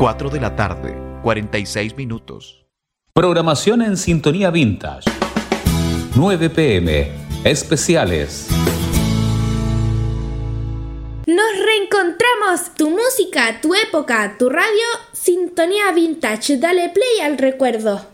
4 de la tarde, 46 minutos. Programación en Sintonía Vintage. 9 p.m. Especiales. Nos reencontramos. Tu música, tu época, tu radio. Sintonía Vintage. Dale play al recuerdo.